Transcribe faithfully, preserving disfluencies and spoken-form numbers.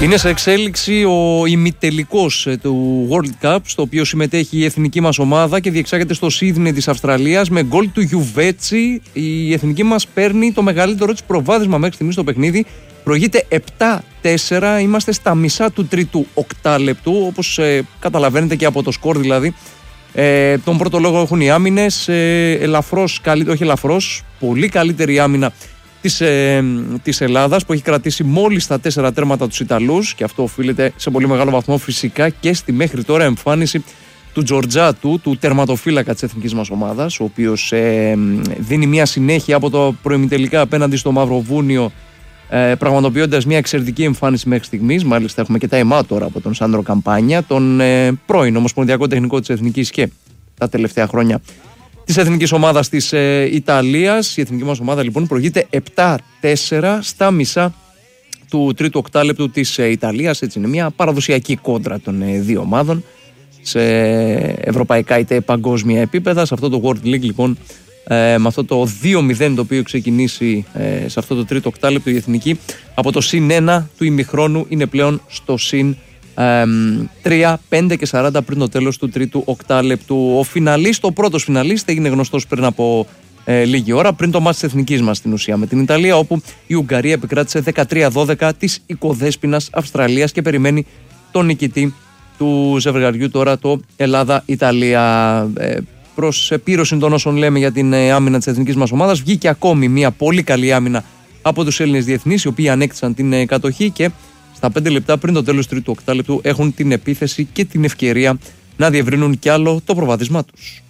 Είναι σε εξέλιξη ο ημιτελικός του World Cup, στο οποίο συμμετέχει η εθνική μας ομάδα και διεξάγεται στο Σίδνεϊ της Αυστραλίας με γκολ του Γιουβέτσι. Η εθνική μας παίρνει το μεγαλύτερο της προβάδισμα μέχρι στιγμής στο παιχνίδι. Προηγείται επτά τέσσερα, είμαστε στα μισά του τρίτου οκτάλεπτου, όπως ε, καταλαβαίνετε και από το σκορ δηλαδή. Ε, τον πρώτο λόγο έχουν οι άμυνες, ε, ελαφρώς, καλύ, όχι ελαφρώς, πολύ καλύτερη άμυνα της, ε, της Ελλάδας, που έχει κρατήσει μόλις τα τέσσερα τέρματα τους Ιταλούς, και αυτό οφείλεται σε πολύ μεγάλο βαθμό φυσικά και στη μέχρι τώρα εμφάνιση του Τζορτζάτου, του τερματοφύλακα της εθνικής μας ομάδας, ο οποίος ε, δίνει μια συνέχεια από το προημιτελικά απέναντι στο Μαυροβούνιο, ε, πραγματοποιώντας μια εξαιρετική εμφάνιση μέχρι στιγμής. Μάλιστα έχουμε και τα ΕΜΑ τώρα από τον Σάντρο Καμπάνια, τον ε, πρώην ομοσπονδιακό τεχνικό της εθνικής και τα τελευταία χρόνια της εθνικής ομάδας της ε, Ιταλίας. Η εθνική μας ομάδα λοιπόν προηγείται επτά τέσσερα στα μισά του τρίτου οκτάλεπτου της ε, Ιταλίας. Έτσι είναι μια παραδοσιακή κόντρα των ε, δύο ομάδων σε ευρωπαϊκά είτε παγκόσμια επίπεδα. Σε αυτό το World League λοιπόν, ε, με αυτό το δύο μηδέν το οποίο ξεκινήσει ε, σε αυτό το τρίτο οκτάλεπτο, η εθνική από το συν ένα του ημιχρόνου είναι πλέον στο συν τρία, πέντε και σαράντα πριν το τέλος του τρίτου οκτάλεπτου. Ο φιναλίστ, ο πρώτος φιναλίστ, έγινε γνωστός πριν από ε, λίγη ώρα, πριν το μάτς της εθνικής μας στην ουσία με την Ιταλία, όπου η Ουγγαρία επικράτησε δεκατρία δώδεκα της οικοδέσποινας Αυστραλίας και περιμένει τον νικητή του ζευγαριού τώρα, το Ελλάδα-Ιταλία. Ε, προς επίρρωση των όσων λέμε για την ε, άμυνα της εθνικής μας ομάδας, βγήκε ακόμη μια πολύ καλή άμυνα από τους Έλληνες διεθνείς, οι οποίοι ανέκτησαν την ε, κατοχή και στα πέντε λεπτά πριν το τέλος του τρίτου οκτάλεπτου έχουν την επίθεση και την ευκαιρία να διευρύνουν κι άλλο το προβάδισμά τους.